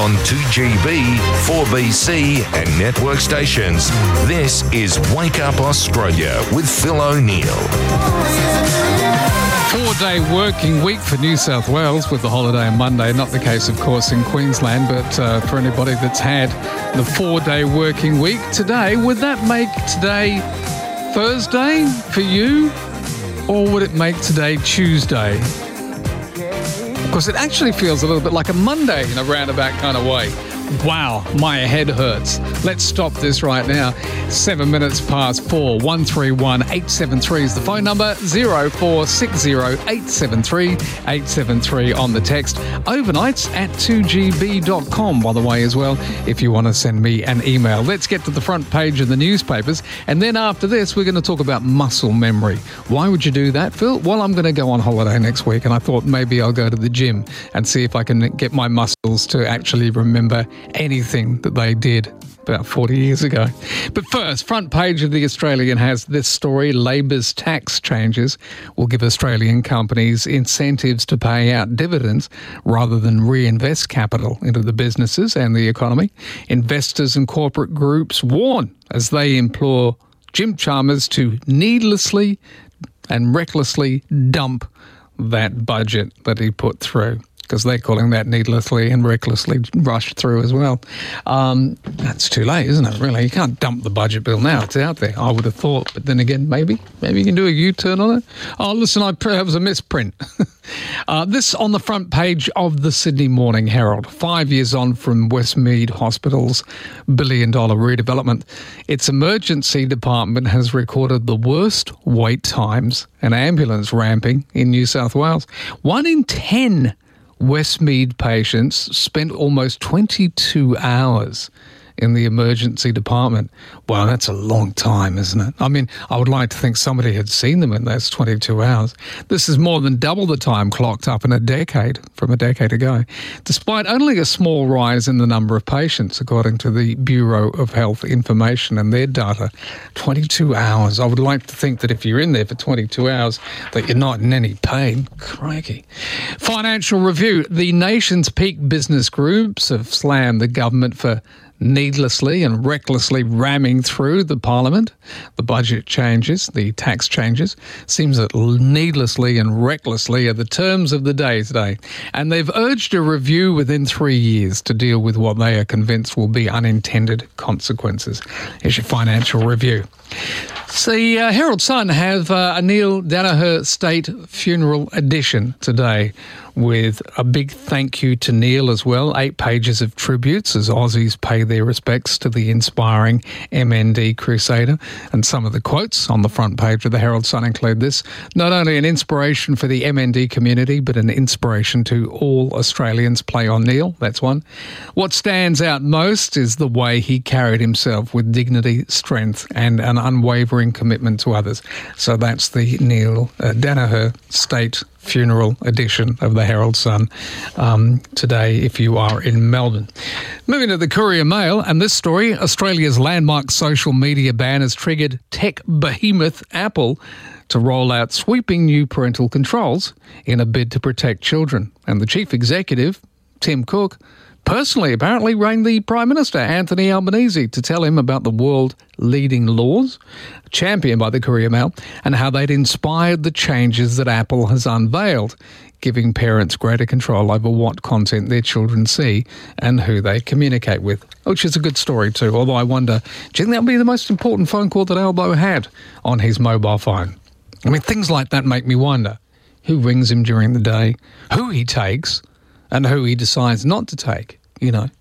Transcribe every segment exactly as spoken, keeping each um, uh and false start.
on two G B, four B C and network stations. This is Wake Up Australia with Phil O'Neill. Four-day working week for New South Wales with the holiday on Monday. Not the case, of course, in Queensland, but uh, for anybody that's had the four-day working week today, would that make today Thursday for you? Or would it make today Tuesday? Because it actually feels a little bit like a Monday in a roundabout kind of way. Wow, my head hurts. Let's stop this right now. Seven minutes past four. one three one, eight seven three is the phone number. zero four six zero, eight seven three, eight seven three on the text. Overnights at two G B dot com, by the way, as well, if you want to send me an email. Let's get to the front page of the newspapers. And then after this, we're going to talk about muscle memory. Why would you do that, Phil? Well, I'm going to go on holiday next week, and I thought maybe I'll go to the gym and see if I can get my muscles to actually remember anything that they did about forty years ago. But first, front page of The Australian has this story. Labor's tax changes will give Australian companies incentives to pay out dividends rather than reinvest capital into the businesses and the economy. Investors and corporate groups warn as they implore Jim Chalmers to needlessly and recklessly dump that budget that he put through, because they're calling that needlessly and recklessly rushed through as well. Um, that's too late, isn't it, really? You can't dump the budget bill now. It's out there, I would have thought. But then again, maybe. Maybe you can do a U-turn on it. Oh, listen, I that was a misprint. uh, this on the front page of the Sydney Morning Herald. Five years on from Westmead Hospital's billion-dollar redevelopment, its emergency department has recorded the worst wait times and ambulance ramping in New South Wales. One in ten Westmead patients spent almost twenty-two hours in the emergency department. Well, that's a long time, isn't it? I mean, I would like to think somebody had seen them in those twenty-two hours. This is more than double the time clocked up in a decade, from a decade ago, despite only a small rise in the number of patients, according to the Bureau of Health Information and their data. twenty-two hours. I would like to think that if you're in there for twenty-two hours, that you're not in any pain. Crikey. Financial Review. The nation's peak business groups have slammed the government for needlessly and recklessly ramming through the parliament. The budget changes, the tax changes, seems that needlessly and recklessly are the terms of the day today. And they've urged a review within three years to deal with what they are convinced will be unintended consequences. Here's your Financial Review. The uh, Herald Sun have uh, a Neil Daniher State Funeral Edition today, with a big thank you to Neil as well. Eight pages of tributes as Aussies pay their respects to the inspiring M N D crusader. And some of the quotes on the front page of the Herald Sun include this: not only an inspiration for the M N D community, but an inspiration to all Australians. Play on Neil, that's one. What stands out most is the way he carried himself with dignity, strength, and an unwavering commitment to others. So that's the Neil uh, Daniher State Funeral Edition of the Herald Sun um, today, if you are in Melbourne. Moving to the Courier Mail, and this story: Australia's landmark social media ban has triggered tech behemoth Apple to roll out sweeping new parental controls in a bid to protect children. And the chief executive, Tim Cook, personally apparently rang the Prime Minister, Anthony Albanese, to tell him about the world-leading laws championed by the Courier Mail and how they'd inspired the changes that Apple has unveiled, giving parents greater control over what content their children see and who they communicate with, which is a good story too. Although I wonder, do you think that would be the most important phone call that Albo had on his mobile phone? I mean, things like that make me wonder who rings him during the day, who he takes, and who he decides not to take, you know,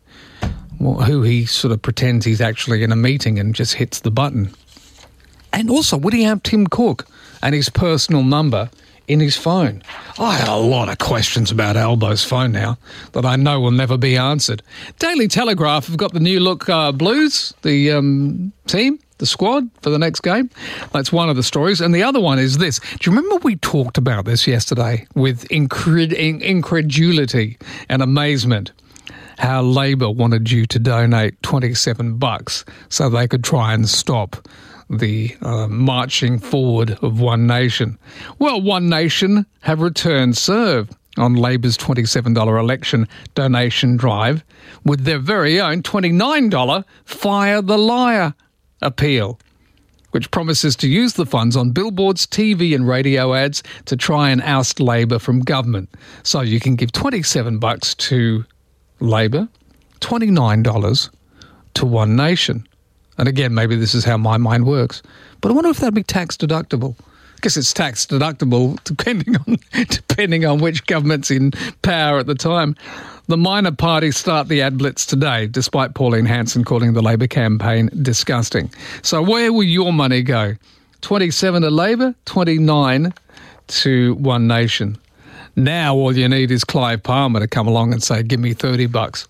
who he sort of pretends he's actually in a meeting and just hits the button. And also, would he have Tim Cook and his personal number in his phone? I had a lot of questions about Albo's phone now that I know will never be answered. Daily Telegraph have got the new look uh, Blues, the um, team, the squad for the next game. That's one of the stories. And the other one is this. Do you remember we talked about this yesterday with incred- incredulity and amazement? How Labor wanted you to donate twenty-seven bucks so they could try and stop the uh, marching forward of One Nation. Well, One Nation have returned serve on Labor's twenty-seven dollars election donation drive with their very own twenty-nine dollars Fire the Liar appeal, which promises to use the funds on billboards, T V and radio ads to try and oust Labor from government. So you can give twenty-seven bucks to Labor, twenty-nine dollars to One Nation. And again, maybe this is how my mind works. But I wonder if that'd be tax deductible. I guess it's tax deductible depending on depending on which government's in power at the time. The minor parties start the ad blitz today, despite Pauline Hanson calling the Labor campaign disgusting. So where will your money go? twenty-seven to Labor, twenty-nine to One Nation. Now all you need is Clive Palmer to come along and say, give me thirty bucks.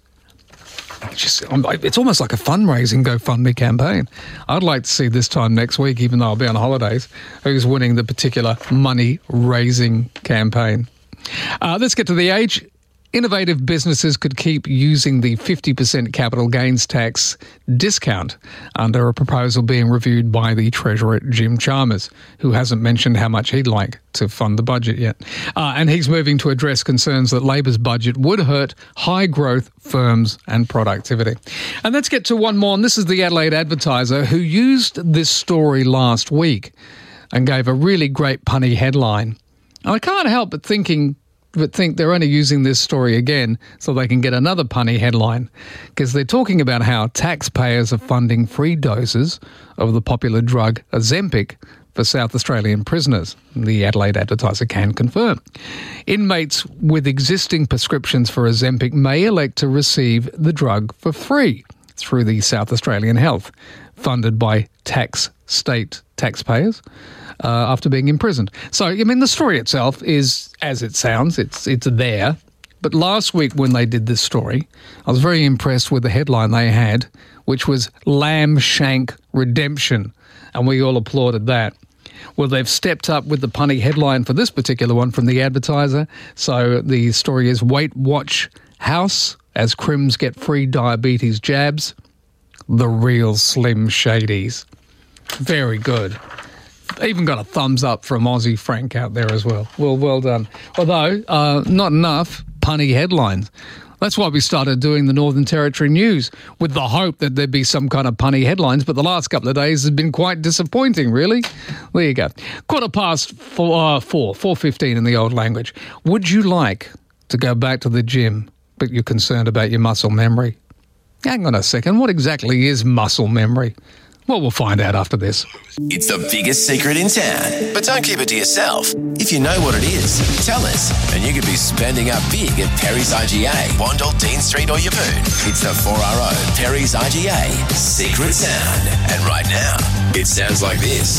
Just, it's almost like a fundraising GoFundMe campaign. I'd like to see this time next week, even though I'll be on holidays, who's winning the particular money-raising campaign. Uh, let's get to the age. Innovative businesses could keep using the fifty percent capital gains tax discount under a proposal being reviewed by the Treasurer, Jim Chalmers, who hasn't mentioned how much he'd like to fund the budget yet. Uh, and he's moving to address concerns that Labor's budget would hurt high-growth firms and productivity. And let's get to one more, and this is the Adelaide Advertiser, who used this story last week and gave a really great punny headline. And I can't help but thinking... but think they're only using this story again so they can get another punny headline, because they're talking about how taxpayers are funding free doses of the popular drug Ozempic for South Australian prisoners. The Adelaide Advertiser can confirm. Inmates with existing prescriptions for Ozempic may elect to receive the drug for free through the South Australian Health, funded by tax state taxpayers. Uh, after being imprisoned. So, I mean, the story itself is, as it sounds, it's it's there. But last week when they did this story, I was very impressed with the headline they had, which was Lamb Shank Redemption. And we all applauded that. Well, they've stepped up with the punny headline for this particular one from the Advertiser. So the story is Weight Watch House as Crims get free diabetes jabs. The real Slim Shadies. Very good. Even got a thumbs up from Aussie Frank out there as well. Well, well done. Although, uh, not enough punny headlines. That's why we started doing the Northern Territory News, with the hope that there'd be some kind of punny headlines, but the last couple of days has been quite disappointing, really. There you go. Quarter past four, uh, four, four fifteen in the old language. Would you like to go back to the gym, but you're concerned about your muscle memory? Hang on a second, what exactly is muscle memory? Well, we'll find out after this. It's the biggest secret in town, but don't keep it to yourself. If you know what it is, tell us, and you could be spending up big at Perry's I G A, Wandle, Dean Street or Yabboon. It's the four R O Perry's I G A Secret Sound. And right now, it sounds like this.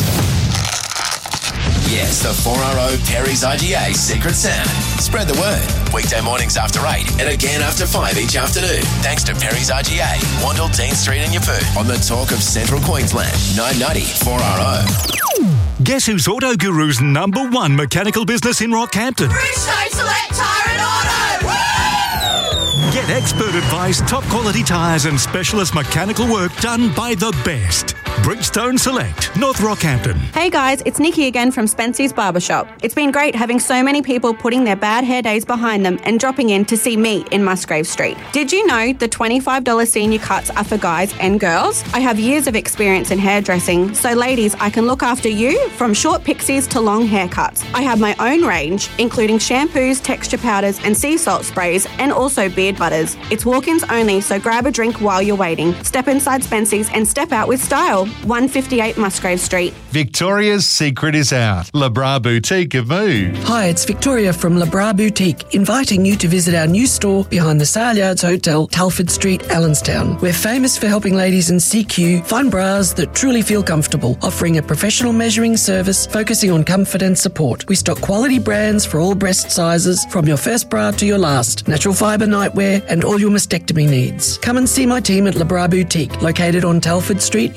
Yes, the four R O Perry's I G A Secret Sound. Spread the word. Weekday mornings after eight and again after five each afternoon. Thanks to Perry's I G A, Wandle, Dean Street and Yabboon. On the talk of Central Queensland, nine ninety four R O. Guess who's Auto Guru's number one mechanical business in Rockhampton? Bridgestone Select Tyre and Auto! Woo! Get expert advice, top quality tyres and specialist mechanical work done by the best. Bridgestone Select, North Rockhampton. Hey guys, it's Nikki again from Spency's Barbershop. It's been great having so many people putting their bad hair days behind them and dropping in to see me in Musgrave Street. Did you know the twenty-five dollars senior cuts are for guys and girls? I have years of experience in hairdressing, so ladies, I can look after you from short pixies to long haircuts. I have my own range, including shampoos, texture powders and sea salt sprays, and also beard butters. It's walk-ins only, so grab a drink while you're waiting. Step inside Spency's and step out with style. one fifty-eight Musgrave Street. Victoria's secret is out. Le Bras Boutique have moved. Hi, it's Victoria from Le Bras Boutique, inviting you to visit our new store behind the Saleyards Hotel, Telford Street, Allenstown. We're famous for helping ladies in C Q find bras that truly feel comfortable, offering a professional measuring service focusing on comfort and support. We stock quality brands for all breast sizes, from your first bra to your last, natural fibre nightwear and all your mastectomy needs. Come and see my team at Le Bras Boutique, located on Telford Street in the Saleyards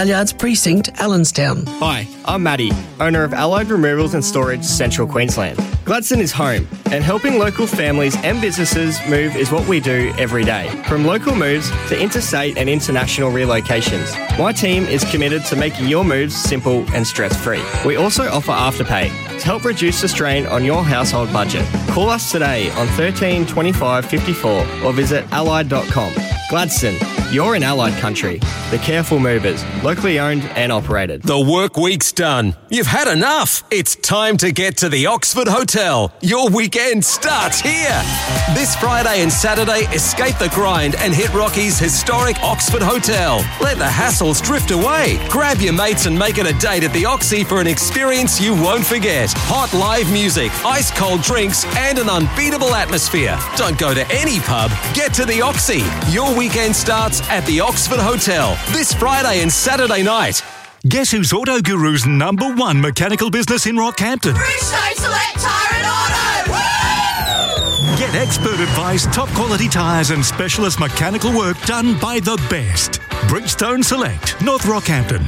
Salyards Precinct, Allenstown. Hi, I'm Matty, owner of Allied Removals and Storage, Central Queensland. Gladstone is home, and helping local families and businesses move is what we do every day. From local moves to interstate and international relocations, my team is committed to making your moves simple and stress-free. We also offer Afterpay to help reduce the strain on your household budget. Call us today on thirteen twenty-five fifty-four or visit allied dot com. Gladstone, you're in Allied country. The Careful Movers, locally owned and operated. The work week's done. You've had enough. It's time to get to the Oxford Hotel. Your weekend starts here. This Friday and Saturday, escape the grind and hit Rocky's historic Oxford Hotel. Let the hassles drift away. Grab your mates and make it a date at the Oxy for an experience you won't forget. Hot live music, ice cold drinks, and an unbeatable atmosphere. Don't go to any pub. Get to the Oxy. Your weekend starts at the Oxford Hotel this Friday and Saturday night. Guess who's Auto Guru's number one mechanical business in Rockhampton? Bridgestone Select Tyre and Auto. Woo! Get expert advice, top quality tyres and specialist mechanical work done by the best. Bridgestone Select, North Rockhampton.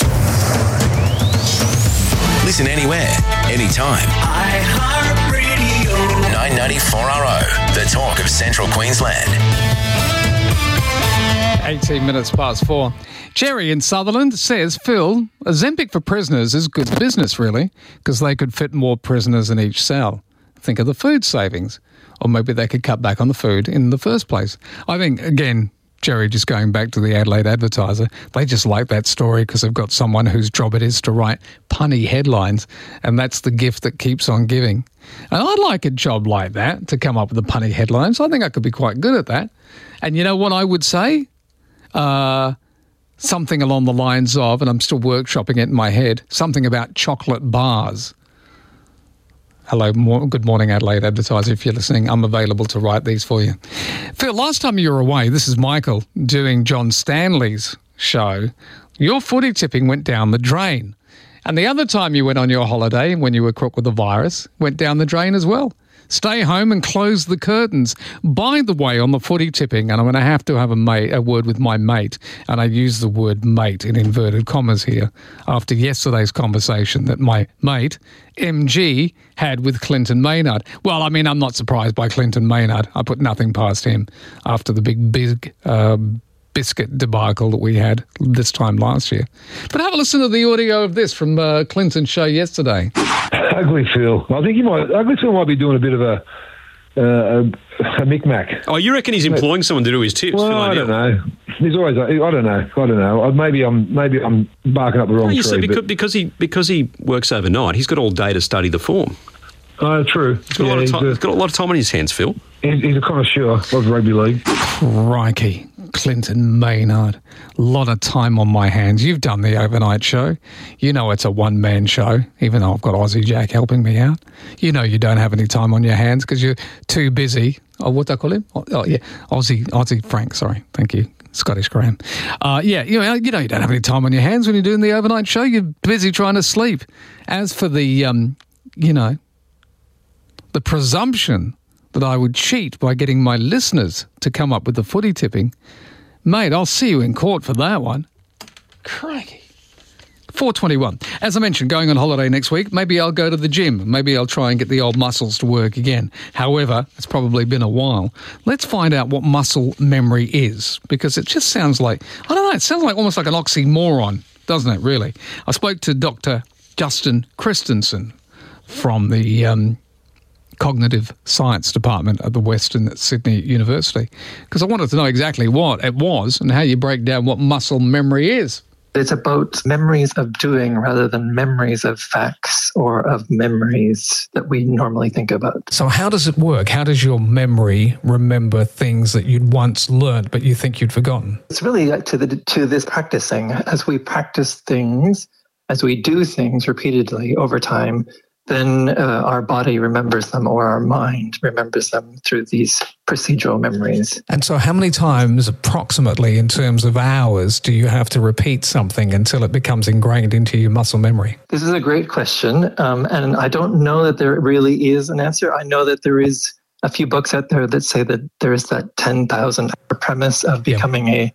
Listen anywhere, anytime. iHeartRadio. nine ninety-four R O, the talk of Central Queensland. eighteen minutes past four. Jerry in Sutherland says, Phil, Ozempic for prisoners is good business, really, because they could fit more prisoners in each cell. Think of the food savings. Or maybe they could cut back on the food in the first place. I think, again, Jerry, just going back to the Adelaide Advertiser, they just like that story because they've got someone whose job it is to write punny headlines, and that's the gift that keeps on giving. And I'd like a job like that, to come up with the punny headlines. I think I could be quite good at that. And you know what I would say? Uh, something along the lines of, and I'm still workshopping it in my head, something about chocolate bars. Hello, more, good morning, Adelaide Advertiser. If you're listening, I'm available to write these for you. Phil, last time you were away, this is Michael doing John Stanley's show, your footy tipping went down the drain. And the other time you went on your holiday, when you were crook with the virus, went down the drain as well. Stay home and close the curtains. By the way, on the footy tipping, and I'm going to have to have a, mate, a word with my mate, and I use the word mate in inverted commas here, after yesterday's conversation that my mate, M G, had with Clinton Maynard. Well, I mean, I'm not surprised by Clinton Maynard. I put nothing past him after the big, big uh, biscuit debacle that we had this time last year. But have a listen to the audio of this from uh, Clinton's show yesterday. Ugly Phil. I think he might. Ugly Phil might be doing a bit of a uh, a, a micmac. Oh, you reckon he's employing someone to do his tips? Well, I don't know. He's always. I don't know. I don't know. Maybe I'm. Maybe I'm barking up the wrong no, you tree. See, because, because he because he works overnight, he's got all day to study the form. Oh, true. He's got, yeah, a lot of time, a, he's got a lot of time on his hands, Phil. He's, he's a connoisseur of rugby league. Crikey, Clinton Maynard. A lot of time on my hands. You've done the overnight show. You know it's a one-man show, even though I've got Aussie Jack helping me out. You know you don't have any time on your hands because you're too busy. Oh, what do I call him? Oh, oh yeah, Aussie, Aussie Frank, sorry. Thank you. Scottish Graham. Uh, yeah, you know, you know you don't have any time on your hands when you're doing the overnight show. You're busy trying to sleep. As for the, um, you know, the presumption that I would cheat by getting my listeners to come up with the footy tipping, mate, I'll see you in court for that one. Crikey. four twenty-one. As I mentioned, going on holiday next week, maybe I'll go to the gym. Maybe I'll try and get the old muscles to work again. However, it's probably been a while. Let's find out what muscle memory is, because it just sounds like, I don't know, it sounds like almost like an oxymoron, doesn't it, really? I spoke to Doctor Justin Christensen from the um, Cognitive Science Department at the Western Sydney University, because I wanted to know exactly what it was and how you break down what muscle memory is. It's about memories of doing rather than memories of facts or of memories that we normally think about. So how does it work? How does your memory remember things that you'd once learned but you think you'd forgotten? It's really to the to this practicing. As we practice things, as we do things repeatedly over time, then uh, our body remembers them, or our mind remembers them through these procedural memories. And so how many times approximately in terms of hours do you have to repeat something until it becomes ingrained into your muscle memory? This is a great question. Um, and I don't know that there really is an answer. I know that there is a few books out there that say that there is that ten thousand hour premise of becoming yep. a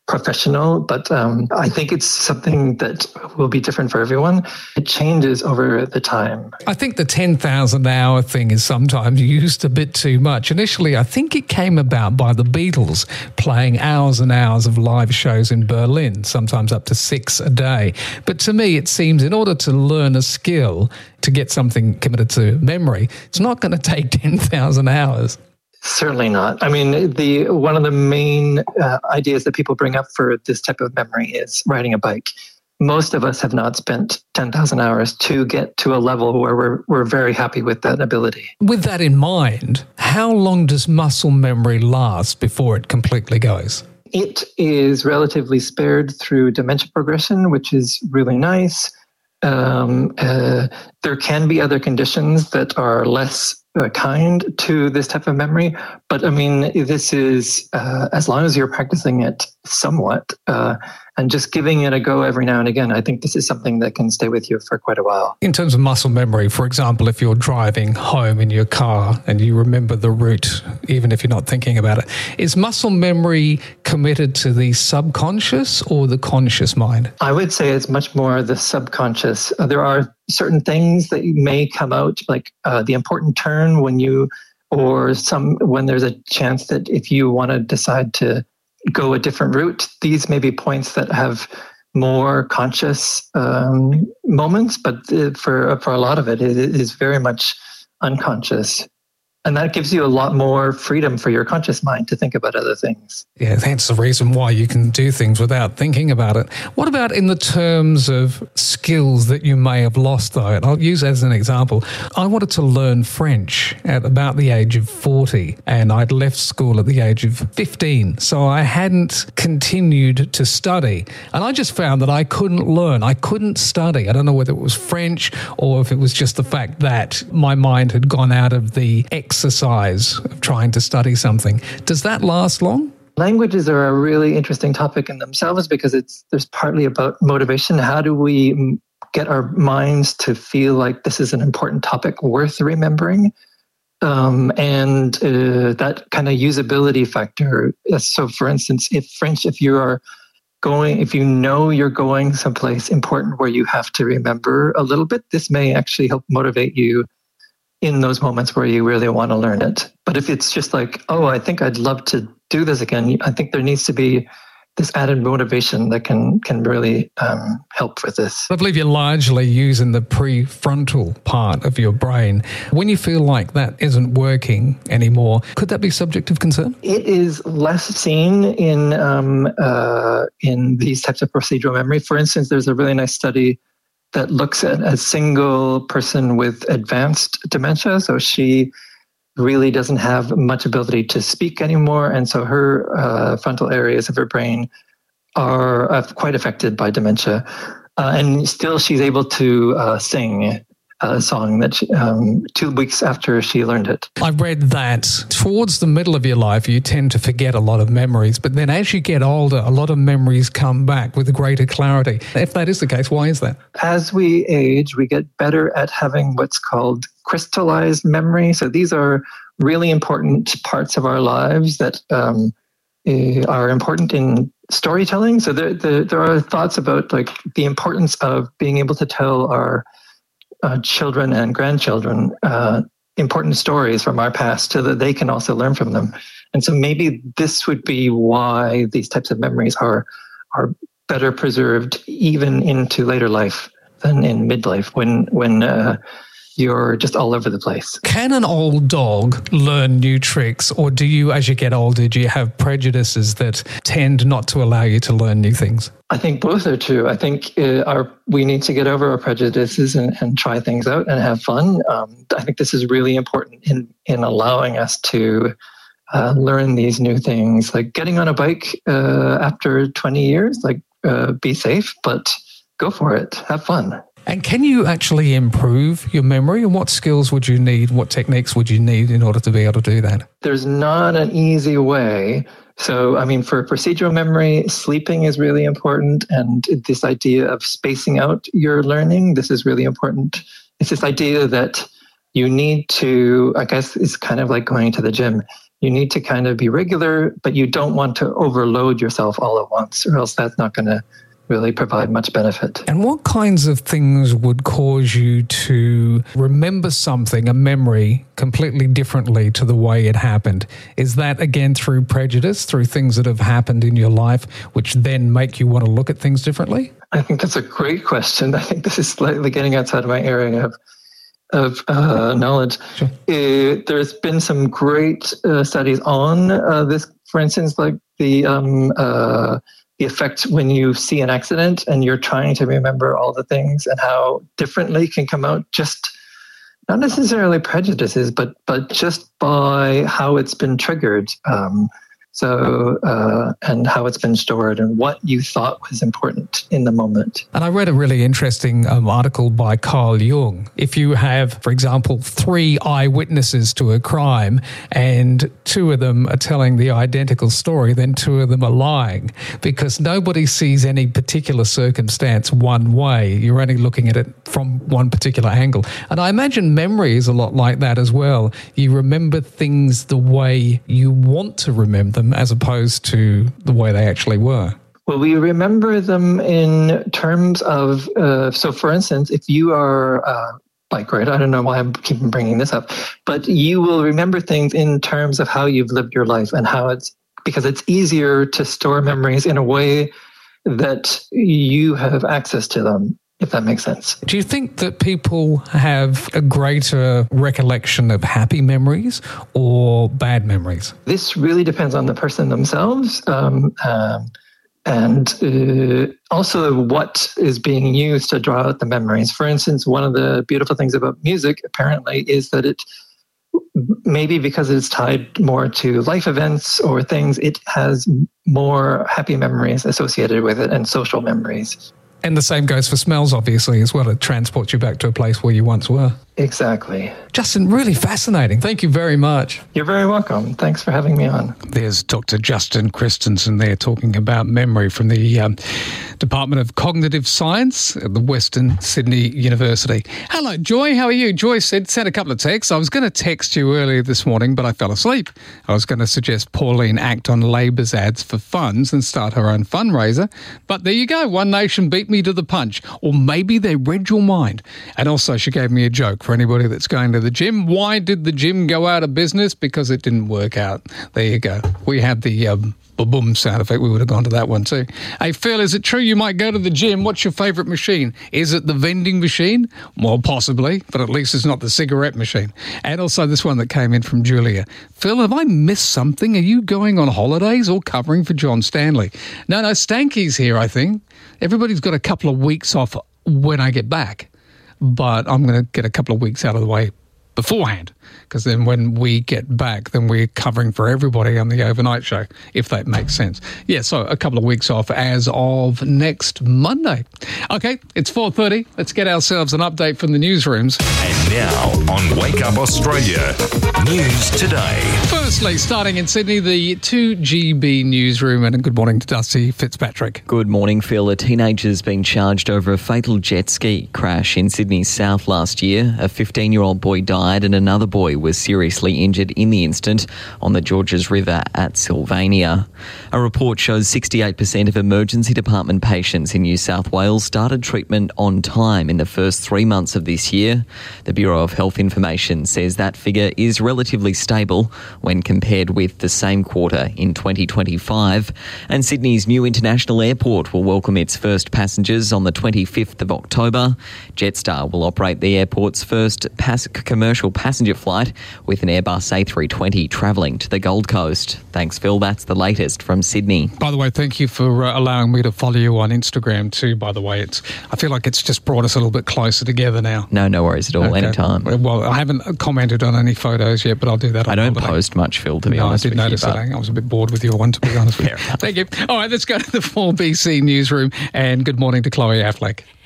professional, but um, I think it's something that will be different for everyone. It changes over the time. I think the ten thousand hour thing is sometimes used a bit too much. Initially, I think it came about by the Beatles playing hours and hours of live shows in Berlin, sometimes up to six a day. But to me, it seems in order to learn a skill, to get something committed to memory, it's not going to take ten thousand hours. Certainly not. I mean, the one of the main uh, ideas that people bring up for this type of memory is riding a bike. Most of us have not spent ten thousand hours to get to a level where we're we're very happy with that ability. With that in mind, how long does muscle memory last before it completely goes? It is relatively spared through dementia progression, which is really nice. Um, uh, there can be other conditions that are less uh, kind to this type of memory, but I mean, this is uh, as long as you're practicing it somewhat uh, and just giving it a go every now and again. I think this is something that can stay with you for quite a while. In terms of muscle memory, for example, if you're driving home in your car and you remember the route, even if you're not thinking about it, is muscle memory committed to the subconscious or the conscious mind? I would say it's much more the subconscious. Uh, there are certain things that may come out, like uh, the important turn when you, or some when there's a chance that if you want to decide to go a different route, these may be points that have more conscious um, moments, but for for a lot of it, it is very much unconscious. And that gives you a lot more freedom for your conscious mind to think about other things. Yeah, that's the reason why you can do things without thinking about it. What about in the terms of skills that you may have lost, though? And I'll use as an example. I wanted to learn French at about the age of forty, and I'd left school at the age of fifteen. So I hadn't continued to study. And I just found that I couldn't learn. I couldn't study. I don't know whether it was French or if it was just the fact that my mind had gone out of the exercise of trying to study something. Does that last long? Languages are a really interesting topic in themselves because it's there's partly about motivation. How do we get our minds to feel like this is an important topic worth remembering? Um, and uh, that kind of usability factor. So, for instance, if French, if you are going, if you know you're going someplace important where you have to remember a little bit, this may actually help motivate you in those moments where you really want to learn it. But if it's just like, oh, I think I'd love to do this again, I think there needs to be this added motivation that can can really um, help with this. I believe you're largely using the prefrontal part of your brain. When you feel like that isn't working anymore, could that be subject of concern? It is less seen in um, uh, in these types of procedural memory. For instance, there's a really nice study that looks at a single person with advanced dementia. So she really doesn't have much ability to speak anymore. And so her uh, frontal areas of her brain are uh, quite affected by dementia. Uh, and still she's able to uh, sing a song that she, um, two weeks after she learned it. I read that towards the middle of your life, you tend to forget a lot of memories, but then as you get older, a lot of memories come back with greater clarity. If that is the case, why is that? As we age, we get better at having what's called crystallized memory. So these are really important parts of our lives that um, are important in storytelling. So there, there, there are thoughts about like the importance of being able to tell our Uh, children and grandchildren uh, important stories from our past so that they can also learn from them. And so maybe this would be why these types of memories are are better preserved even into later life than in midlife when when uh, you're just all over the place. Can an old dog learn new tricks, or do you, as you get older, do you have prejudices that tend not to allow you to learn new things? I think both are true. I think uh, our we need to get over our prejudices and, and try things out and have fun. Um, I think this is really important in, in allowing us to uh, learn these new things, like getting on a bike uh, after twenty years, like uh, be safe, but go for it. Have fun. And can you actually improve your memory? And what skills would you need? What techniques would you need in order to be able to do that? There's not an easy way. So, I mean, for procedural memory, sleeping is really important. And this idea of spacing out your learning, this is really important. It's this idea that you need to, I guess it's kind of like going to the gym. You need to kind of be regular, but you don't want to overload yourself all at once, or else that's not going to really provide much benefit. And what kinds of things would cause you to remember something, a memory, completely differently to the way it happened? Is that, again, through prejudice, through things that have happened in your life, which then make you want to look at things differently? I think that's a great question. I think this is slightly getting outside of my area of of uh, knowledge. Sure. Uh, there's been some great uh, studies on uh, this, for instance, like the um, uh, the effect when you see an accident and you're trying to remember all the things and how differently can come out, just not necessarily prejudices, but but just by how it's been triggered. Um, So, uh, and how it's been stored and what you thought was important in the moment. And I read a really interesting um, article by Carl Jung. If you have, for example, three eyewitnesses to a crime and two of them are telling the identical story, then two of them are lying, because nobody sees any particular circumstance one way. You're only looking at it from one particular angle. And I imagine memory is a lot like that as well. You remember things the way you want to remember them, as opposed to the way they actually were. Well, we remember them in terms of, uh, so for instance, if you are a bike rider, I don't know why I'm keeping bringing this up, but you will remember things in terms of how you've lived your life and how it's, because it's easier to store memories in a way that you have access to them, if that makes sense. Do you think that people have a greater recollection of happy memories or bad memories? This really depends on the person themselves, um, um, and uh, also what is being used to draw out the memories. For instance, one of the beautiful things about music, apparently, is that it, maybe because it's tied more to life events or things, it has more happy memories associated with it and social memories. And the same goes for smells, obviously, as well. It transports you back to a place where you once were. Exactly. Justin, really fascinating. Thank you very much. You're very welcome. Thanks for having me on. There's Doctor Justin Christensen there talking about memory from the um, Department of Cognitive Science at the Western Sydney University. Hello, Joy. How are you? Joy said, sent a couple of texts. I was going to text you earlier this morning, but I fell asleep. I was going to suggest Pauline act on Labor's ads for funds and start her own fundraiser. But there you go. One Nation beat me to the punch. Or maybe they read your mind. And also she gave me a joke for anybody that's going to the gym. Why did the gym go out of business? Because it didn't work out. There you go. We had the um, boom sound effect. We would have gone to that one too. Hey, Phil, is it true you might go to the gym? What's your favourite machine? Is it the vending machine? Well, possibly, but at least it's not the cigarette machine. And also this one that came in from Julia. Phil, have I missed something? Are you going on holidays or covering for John Stanley? No, no, Stanky's here, I think. Everybody's got a couple of weeks off when I get back, but I'm going to get a couple of weeks out of the way beforehand, because then when we get back, then we're covering for everybody on the overnight show, if that makes sense. Yeah, so a couple of weeks off as of next Monday. Okay, it's four thirty. Let's get ourselves an update from the newsrooms. And now on Wake Up Australia, News Today. Firstly, starting in Sydney, the two G B newsroom, and a good morning to Dusty Fitzpatrick. Good morning, Phil. A teenager's been charged over a fatal jet ski crash in Sydney's south last year. A fifteen-year-old boy died and another boy was seriously injured in the incident on the Georges River at Sylvania. A report shows sixty-eight percent of emergency department patients in New South Wales started treatment on time in the first three months of this year. The Bureau of Health Information says that figure is relatively stable when compared with the same quarter in twenty twenty-five. And Sydney's new international airport will welcome its first passengers on the twenty-fifth of October. Jetstar will operate the airport's first pass- commercial passenger flight with an Airbus A three twenty travelling to the Gold Coast. Thanks, Phil. That's the latest from Sydney. By the way, thank you for uh, allowing me to follow you on Instagram too, by the way. It's I feel like it's just brought us a little bit closer together now. No, no worries at all. Okay. Anytime. Well, I haven't commented on any photos yet, but I'll do that on I don't holiday. post much, Phil, to be no, honest with you. I did notice you, that. I was a bit bored with your one, to be honest with you. Thank you. All right, let's go to the four B C newsroom, and good morning to Chloe Affleck.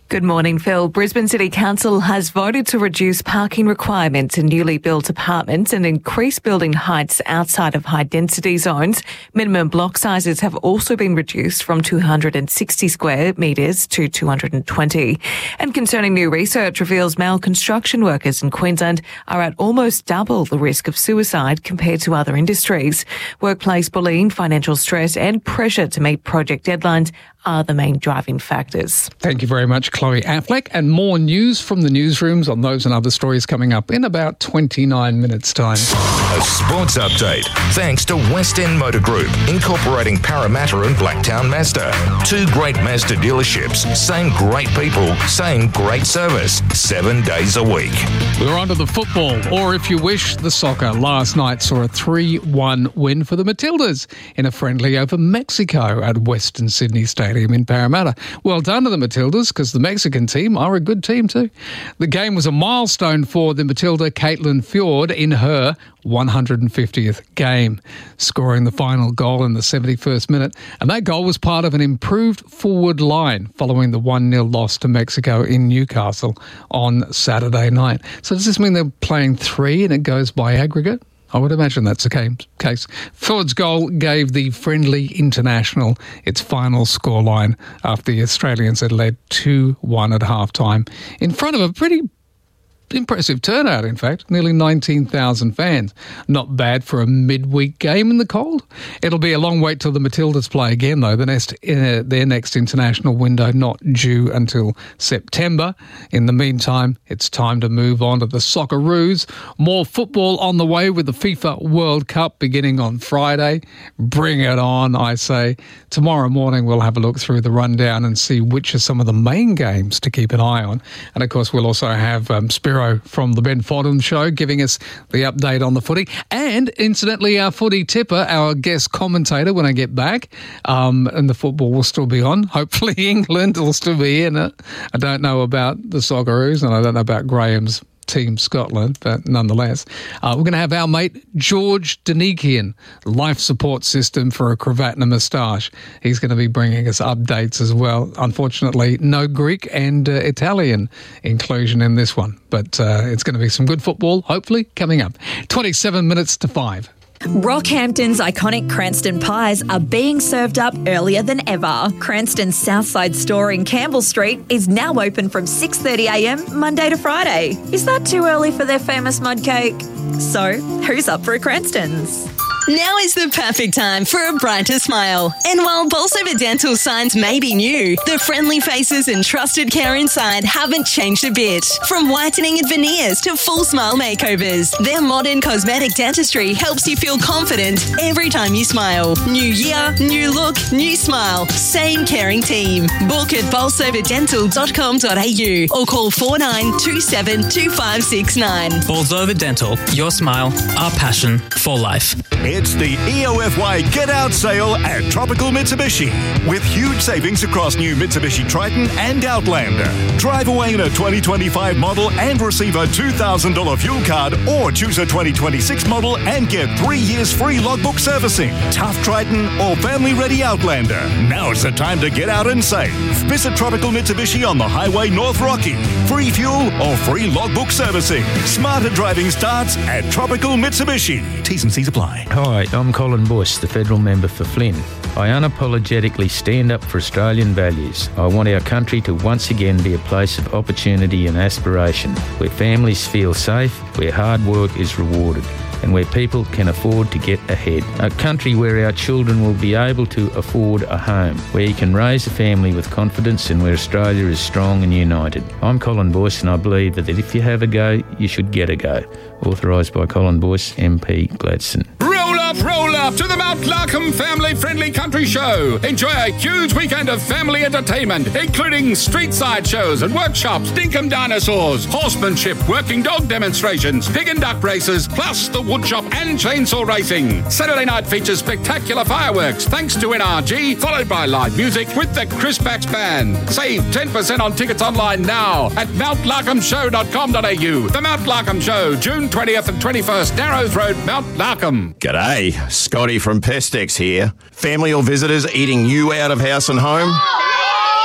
Good morning, Phil. Brisbane City Council has voted to reduce parking requirements in newly built apartments and increase building heights outside of high-density zones. Minimum block sizes have also been reduced from two hundred sixty square metres to two hundred twenty. And concerning new research reveals male construction workers in Queensland are at almost double the risk of suicide compared to other industries. Workplace bullying, financial stress and pressure to meet project deadlines are the main driving factors. Thank you very much, Chloe Affleck. And more news from the newsrooms on those and other stories coming up in about twenty-nine minutes' time. A sports update thanks to West End Motor Group, incorporating Parramatta and Blacktown Mazda. Two great Mazda dealerships, same great people, same great service, seven days a week. We're on to the football, or if you wish, the soccer. Last night saw a three one win for the Matildas in a friendly over Mexico at Western Sydney Stadium in Parramatta. Well done to the Matildas, because the Mexican team are a good team too. The game was a milestone for the Matilda Caitlin Fjord in her one hundred fiftieth game, scoring the final goal in the seventy-first minute. And that goal was part of an improved forward line following the one nil loss to Mexico in Newcastle on Saturday night. So does this mean they're playing three and it goes by aggregate? I would imagine that's the case. Ford's goal gave the friendly international its final scoreline after the Australians had led two one at half-time in front of a pretty impressive turnout, in fact, nearly nineteen thousand fans. Not bad for a midweek game in the cold. It'll be a long wait till the Matildas play again, though. The next, uh, their next international window not due until September. In the meantime, it's time to move on to the Socceroos. More football on the way with the FIFA World Cup beginning on Friday. Bring it on, I say. Tomorrow morning we'll have a look through the rundown and see which are some of the main games to keep an eye on. And, of course, we'll also have um, Spiro from the Ben Fodden Show giving us the update on the footy. And, incidentally, our footy tipper, our guest commentator when I get back, um, and the football will still be on. Hopefully England will still be in it. I don't know about the Socceroos and I don't know about Graham's team Scotland, but nonetheless. Uh, we're going to have our mate George Danikian, life support system for a cravat and a moustache. He's going to be bringing us updates as well. Unfortunately, no Greek and uh, Italian inclusion in this one, but uh, it's going to be some good football, hopefully, coming up. twenty-seven minutes to five. Rockhampton's iconic Cranston pies are being served up earlier than ever. Cranston's Southside store in Campbell Street is now open from six thirty a m Monday to Friday. Is that too early for their famous mud cake? So, who's up for a Cranston's? Now is the perfect time for a brighter smile. And while Bolsover Dental signs may be new, the friendly faces and trusted care inside haven't changed a bit. From whitening and veneers to full smile makeovers, their modern cosmetic dentistry helps you feel confident every time you smile. New year, new look, new smile. Same caring team. Book at bolsover dental dot com dot a u or call four nine two seven two five six nine. Bolsover Dental, your smile, our passion for life. It's the E O F Y Get Out sale at Tropical Mitsubishi. With huge savings across new Mitsubishi Triton and Outlander. Drive away in a twenty twenty-five model and receive a two thousand dollars fuel card, or choose a twenty twenty-six model and get three years free logbook servicing. Tough Triton or family-ready Outlander. Now's the time to get out and save. Visit Tropical Mitsubishi on the Highway North Rocky. Free fuel or free logbook servicing. Smarter driving starts at Tropical Mitsubishi. T's and C's apply. Hi, I'm Colin Bush, the federal member for Flynn. I unapologetically stand up for Australian values. I want our country to once again be a place of opportunity and aspiration, where families feel safe, where hard work is rewarded, and where people can afford to get ahead. A country where our children will be able to afford a home, where you can raise a family with confidence, and where Australia is strong and united. I'm Colin Boyce, and I believe that if you have a go, you should get a go. Authorised by Colin Boyce, M P Gladstone. Roll up, roll up to the Mount Larkham family-friendly country show. Enjoy a huge weekend of family entertainment, including street-side shows and workshops, dinkum dinosaurs, horsemanship, working dog demonstrations, pig and duck races, plus the woodshop and chainsaw racing. Saturday night features spectacular fireworks, thanks to N R G, followed by live music with the Chris Bax Band. Save ten percent on tickets online now at mount larkham show dot com dot a u. The Mount Larkham Show, June twentieth and twenty-first, Narrows Road, Mount Larkham. G'day, Scotty from Pestex here. Family or visitors eating you out of house and home?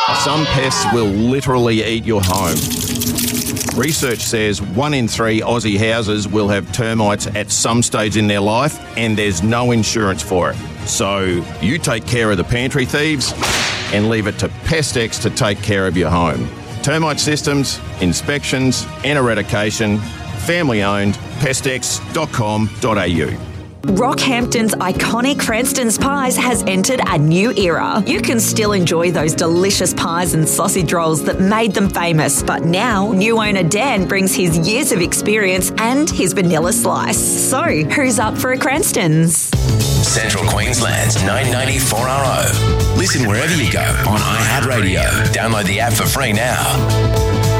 Some pests will literally eat your home. Research says one in three Aussie houses will have termites at some stage in their life, and there's no insurance for it. So you take care of the pantry thieves and leave it to Pestex to take care of your home. Termite systems, inspections and eradication, family owned, pestex dot com dot a u. Rockhampton's iconic Cranston's Pies has entered a new era. You can still enjoy those delicious pies and sausage rolls that made them famous, but now new owner Dan brings his years of experience and his vanilla slice. So, who's up for a Cranston's? Central Queensland's nine ninety four R O. Listen wherever you go on iHeartRadio. Download the app for free now.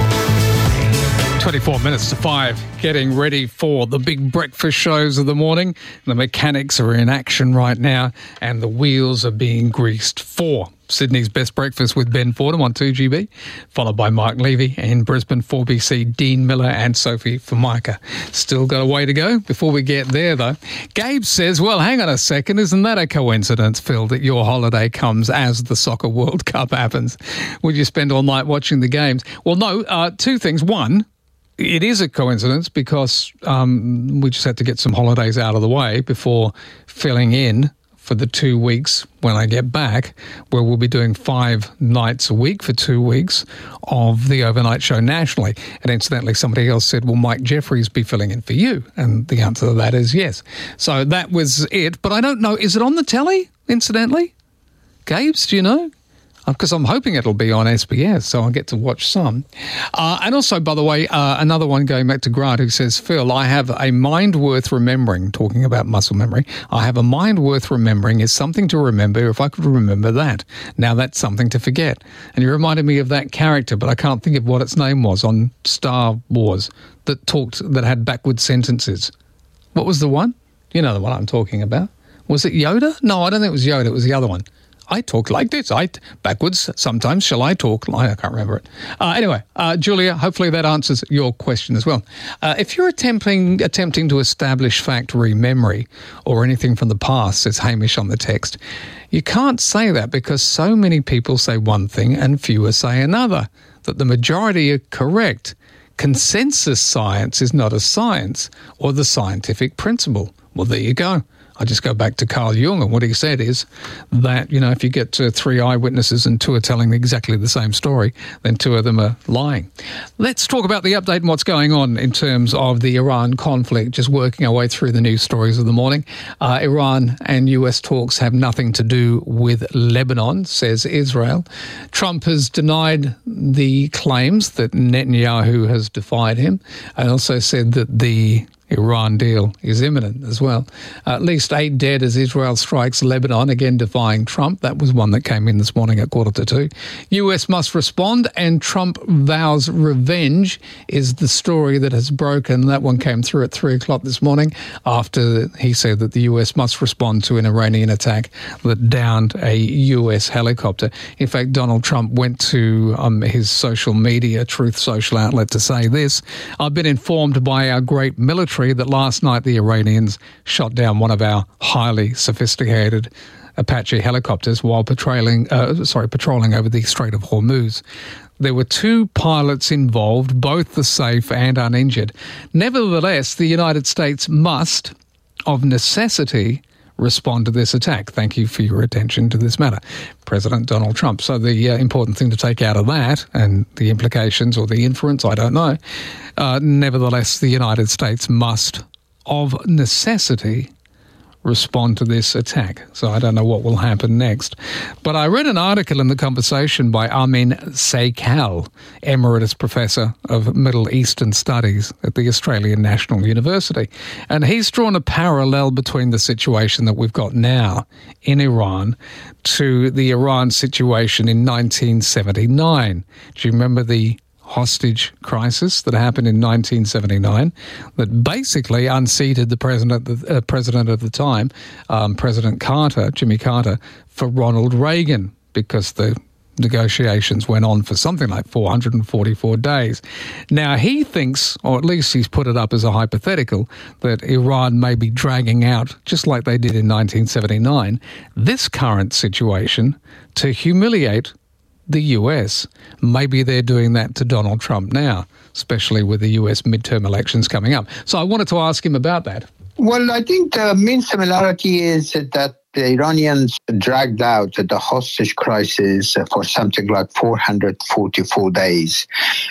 twenty-four minutes to five, getting ready for the big breakfast shows of the morning. The mechanics are in action right now and the wheels are being greased for Sydney's Best Breakfast with Ben Fordham on two G B, followed by Mark Levy, and Brisbane four B C, Dean Miller and Sophie Formica. Still got a way to go before we get there, though. Gabe says, well, hang on a second, isn't that a coincidence, Phil, that your holiday comes as the Soccer World Cup happens? Would you spend all night watching the games? Well, no, uh, two things. One, it is a coincidence because um, we just had to get some holidays out of the way before filling in for the two weeks when I get back, where we'll be doing five nights a week for two weeks of the overnight show nationally. And incidentally, somebody else said, will Mike Jeffries be filling in for you? And the answer to that is yes. So that was it. But I don't know, is it on the telly, incidentally? Gabes, do you know? Because I'm hoping it'll be on S B S, so I'll get to watch some. Uh, and also, by the way, uh, another one going back to Grant who says, Phil, I have a mind worth remembering, talking about muscle memory. I have a mind worth remembering is something to remember if I could remember that. Now that's something to forget. And you reminded me of that character, but I can't think of what its name was on Star Wars that talked, that had backward sentences. What was the one? You know the one I'm talking about. Was it Yoda? No, I don't think it was Yoda. It was the other one. I talk like this. I backwards sometimes. Shall I talk? I can't remember it. Uh, anyway, uh, Julia, hopefully that answers your question as well. Uh, if you're attempting attempting to establish factory memory or anything from the past, says Hamish on the text, you can't say that because so many people say one thing and fewer say another, that the majority are correct. Consensus science is not a science or the scientific principle. Well, there you go. I just go back to Carl Jung, and what he said is that, you know, if you get to three eyewitnesses and two are telling exactly the same story, then two of them are lying. Let's talk about the update and what's going on in terms of the Iran conflict, just working our way through the news stories of the morning. Uh, Iran and U S talks have nothing to do with Lebanon, says Israel. Trump has denied the claims that Netanyahu has defied him, and also said that the Iran deal is imminent as well. Uh, at least eight dead as Israel strikes Lebanon, again defying Trump. That was one that came in this morning at quarter to two. U S must respond, and Trump vows revenge is the story that has broken. That one came through at three o'clock this morning after he said that the U S must respond to an Iranian attack that downed a U S helicopter. In fact, Donald Trump went to um, his social media, Truth Social outlet, to say this: I've been informed by our great military that last night the Iranians shot down one of our highly sophisticated Apache helicopters while patrolling, uh, sorry, patrolling over the Strait of Hormuz. There were two pilots involved, both the safe and uninjured. Nevertheless, the United States must, of necessity, respond to this attack. Thank you for your attention to this matter, President Donald Trump. So the uh, important thing to take out of that, and the implications or the inference, I don't know, uh, nevertheless, the United States must, of necessity, respond to this attack. So I don't know what will happen next. But I read an article in The Conversation by Amin Saikal, Emeritus Professor of Middle Eastern Studies at the Australian National University. And he's drawn a parallel between the situation that we've got now in Iran to the Iran situation in nineteen seventy-nine. Do you remember the hostage crisis that happened in nineteen seventy-nine that basically unseated the president, the uh, president of the time, um, President Carter, Jimmy Carter, for Ronald Reagan, because the negotiations went on for something like four hundred forty-four days. Now, he thinks, or at least he's put it up as a hypothetical, that Iran may be dragging out, just like they did in nineteen seventy-nine, this current situation to humiliate the U S. Maybe they're doing that to Donald Trump now, especially with the U S midterm elections coming up. So I wanted to ask him about that. Well, I think the main similarity is that the Iranians dragged out the hostage crisis for something like four hundred forty-four days.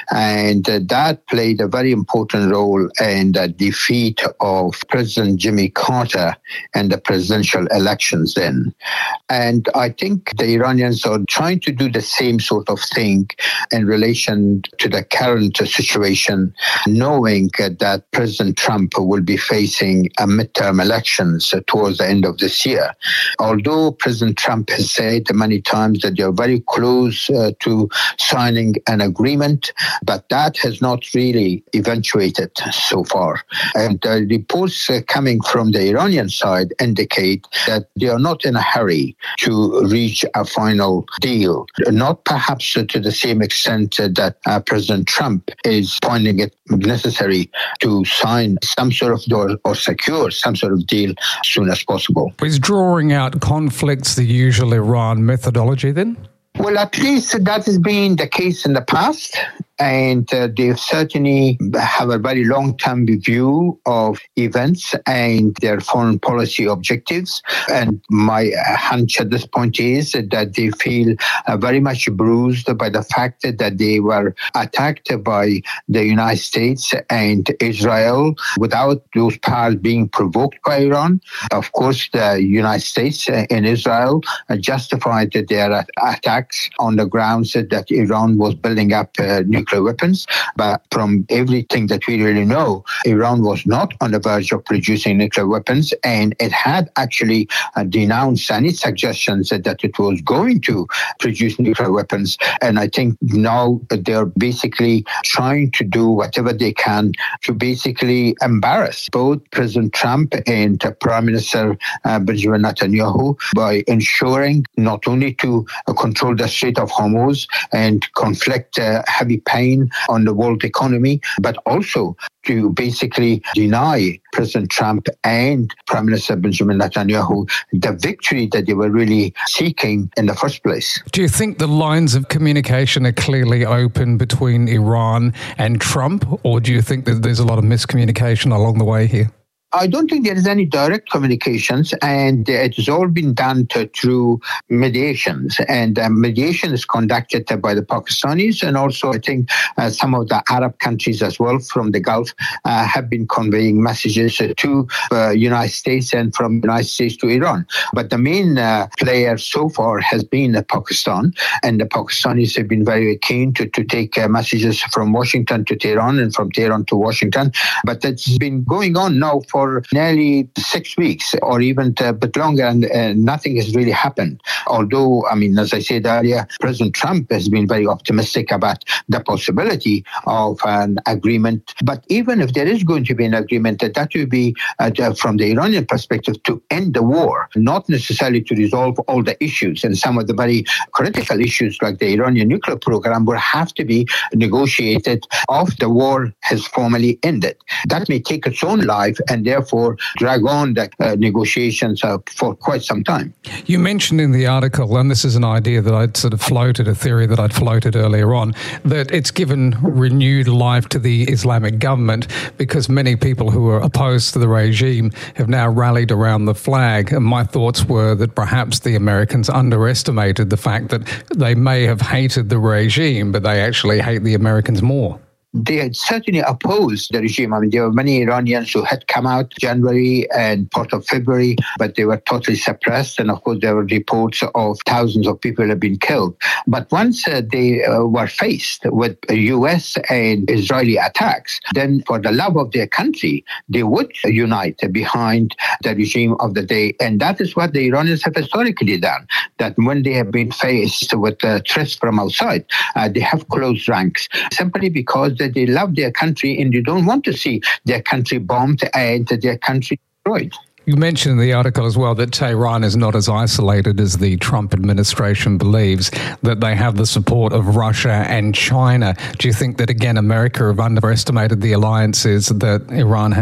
And that played a very important role in the defeat of President Jimmy Carter in the presidential elections then. And I think the Iranians are trying to do the same sort of thing in relation to the current situation, knowing that President Trump will be facing a midterm elections towards the end of this year. Although President Trump has said many times that they are very close uh, to signing an agreement, but that has not really eventuated so far. And the reports uh, coming from the Iranian side indicate that they are not in a hurry to reach a final deal, not perhaps to the same extent uh, that uh, President Trump is finding it necessary to sign some sort of deal or secure some sort of deal as soon as possible. Is drawing out conflicts the usual Iran methodology then? Well, at least that has been the case in the past. And uh, they certainly have a very long-term view of events and their foreign policy objectives. And my hunch at this point is that they feel uh, very much bruised by the fact that they were attacked by the United States and Israel without those powers being provoked by Iran. Of course, the United States and Israel justified their attacks on the grounds that Iran was building up uh, nuclear weapons, but from everything that we really know, Iran was not on the verge of producing nuclear weapons, and it had actually uh, denounced any suggestions that, that it was going to produce nuclear weapons. And I think now they're basically trying to do whatever they can to basically embarrass both President Trump and uh, Prime Minister uh, Benjamin Netanyahu by ensuring not only to uh, control the Strait of Hormuz and conflict uh, heavy pain on the world economy, but also to basically deny President Trump and Prime Minister Benjamin Netanyahu the victory that they were really seeking in the first place. Do you think the lines of communication are clearly open between Iran and Trump, or do you think that there's a lot of miscommunication along the way here? I don't think there is any direct communications, and it has all been done to, through mediations. And uh, mediation is conducted by the Pakistanis, and also I think uh, some of the Arab countries as well from the Gulf uh, have been conveying messages to the uh, United States and from the United States to Iran. But the main uh, player so far has been uh, Pakistan, and the Pakistanis have been very keen to, to take uh, messages from Washington to Tehran and from Tehran to Washington. But it's been going on now for For nearly six weeks or even a bit longer, and uh, nothing has really happened. Although, I mean, as I said earlier, President Trump has been very optimistic about the possibility of an agreement. But even if there is going to be an agreement, that, that will be, uh, from the Iranian perspective, to end the war, not necessarily to resolve all the issues. And some of the very critical issues, like the Iranian nuclear program, will have to be negotiated after the war has formally ended. That may take its own life, and therefore drag on the uh, negotiations uh, for quite some time. You mentioned in the article, and this is an idea that I'd sort of floated, a theory that I'd floated earlier on, that it's given renewed life to the Islamic government because many people who are opposed to the regime have now rallied around the flag. And my thoughts were that perhaps the Americans underestimated the fact that they may have hated the regime, but they actually hate the Americans more. They had certainly opposed the regime. I mean, there were many Iranians who had come out January and part of February, but they were totally suppressed. And of course, there were reports of thousands of people have been killed. But once uh, they uh, were faced with U S and Israeli attacks, then for the love of their country, they would unite behind the regime of the day. And that is what the Iranians have historically done, that when they have been faced with uh, threats from outside, uh, they have closed ranks simply because that they love their country and they don't want to see their country bombed and their country destroyed. You mentioned in the article as well that Tehran is not as isolated as the Trump administration believes, that they have the support of Russia and China. Do you think that, again, America have underestimated the alliances that Iran have?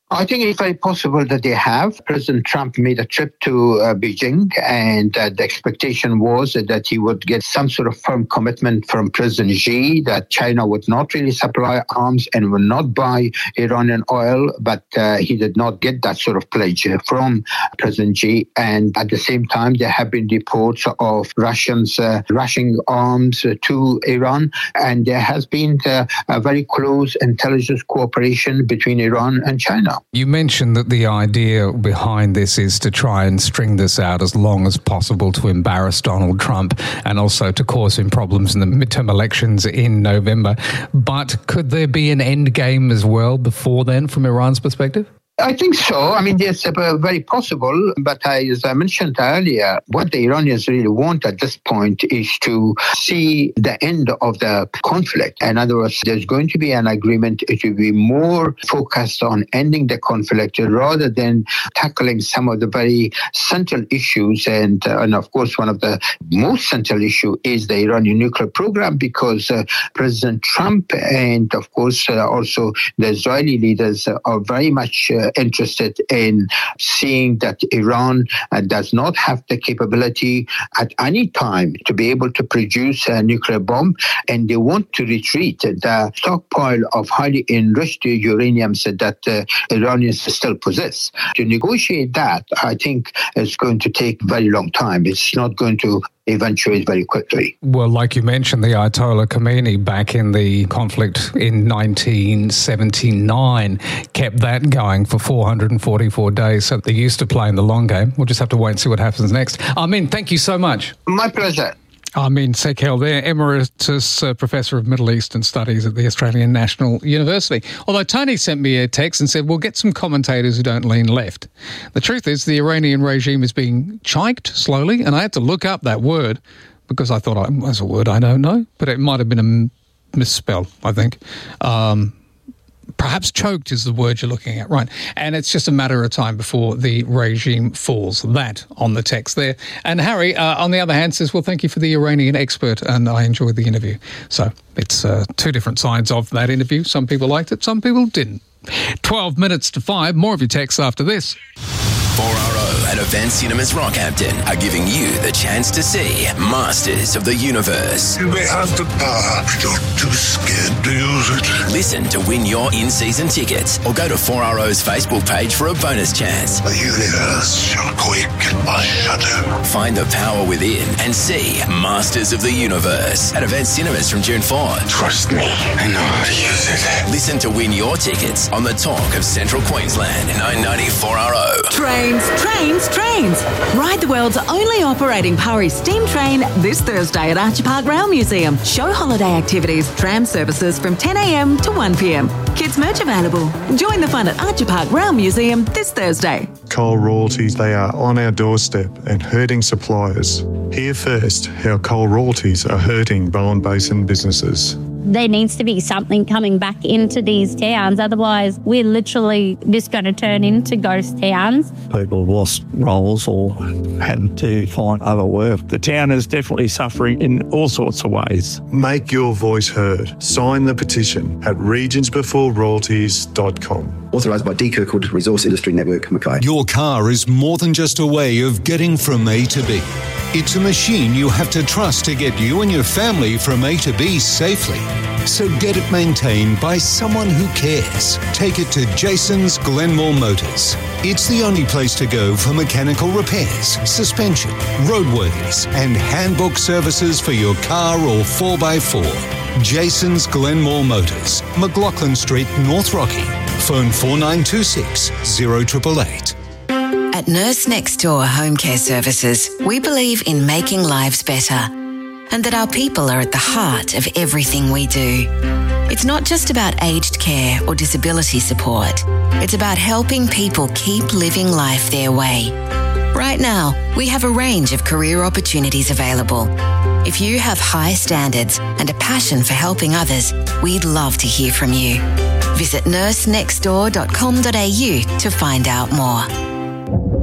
I think it's very possible that they have. President Trump made a trip to uh, Beijing, and uh, the expectation was that he would get some sort of firm commitment from President Xi that China would not really supply arms and would not buy Iranian oil, but uh, he did not get that sort of pledge from President Xi. And at the same time, there have been reports of Russians uh, rushing arms to Iran, and there has been uh, a very close intelligence cooperation between Iran and China. You mentioned that the idea behind this is to try and string this out as long as possible to embarrass Donald Trump and also to cause him problems in the midterm elections in November. But could there be an end game as well before then from Iran's perspective? I think so. I mean, it's uh, very possible. But I, as I mentioned earlier, what the Iranians really want at this point is to see the end of the conflict. In other words, there's going to be an agreement. It will be more focused on ending the conflict rather than tackling some of the very central issues. And, uh, and of course, one of the most central issues is the Iranian nuclear program, because uh, President Trump and, of course, uh, also the Israeli leaders are very much uh, interested in seeing that Iran uh, does not have the capability at any time to be able to produce a nuclear bomb, and they want to retreat the stockpile of highly enriched uraniums that uh, Iranians still possess. To negotiate that, I think it's going to take a very long time. It's not going to eventuate very quickly. Well, like you mentioned, the Ayatollah Khomeini back in the conflict in nineteen seventy-nine kept that going for four hundred forty-four days. So they're used to playing the long game. We'll just have to wait and see what happens next. Amin, thank you so much. My pleasure. Amin Sekhel there, Emeritus uh, Professor of Middle Eastern Studies at the Australian National University. Although Tony sent me a text and said, we'll get some commentators who don't lean left. The truth is the Iranian regime is being chiked slowly, and I had to look up that word because I thought it was a word I don't know, but it might have been a misspell, I think. Um, Perhaps choked is the word you're looking at, right? And it's just a matter of time before the regime falls. That on the text there. And Harry, uh, on the other hand, says, well, thank you for the Iranian expert, and I enjoyed the interview. So it's uh, two different sides of that interview. Some people liked it, some people didn't. twelve minutes to five. More of your texts after this. four R O and Event Cinemas Rockhampton are giving you the chance to see Masters of the Universe. You may have the power, but you're too scared to use it. Listen to win your in-season tickets or go to four R O's Facebook page for a bonus chance. The universe shall quake at my shadow. Find the power within and see Masters of the Universe at Event Cinemas from June fourth. Trust me, I know how to use it. Listen to win your tickets on the Talk of Central Queensland, nine ninety four R O. Trains, trains, trains. Ride the world's only operating Pari steam train this Thursday at Archer Park Rail Museum. Show holiday activities, tram services from ten a.m. to one p.m. Kids merch available. Join the fun at Archer Park Rail Museum this Thursday. Coal royalties, they are on our doorstep and hurting suppliers. Hear first how coal royalties are hurting Bowen Basin businesses. There needs to be something coming back into these towns. Otherwise, we're literally just going to turn into ghost towns. People lost roles or had to find other work. The town is definitely suffering in all sorts of ways. Make your voice heard. Sign the petition at regions before royalties dot com. Authorised by D. Kirkwood Resource Industry Network, Mackay. Your car is more than just a way of getting from A to B. It's a machine you have to trust to get you and your family from A to B safely. So get it maintained by someone who cares. Take it to Jason's Glenmore Motors. It's the only place to go for mechanical repairs, suspension, roadworthies, and handbook services for your car or four by four. Jason's Glenmore Motors, McLaughlin Street, North Rocky. Phone four nine two six, zero eight eight eight. At Nurse Next Door Home Care Services, we believe in making lives better and that our people are at the heart of everything we do. It's not just about aged care or disability support. It's about helping people keep living life their way. Right now, we have a range of career opportunities available. If you have high standards and a passion for helping others, we'd love to hear from you. Visit nurse next door dot com dot a u to find out more.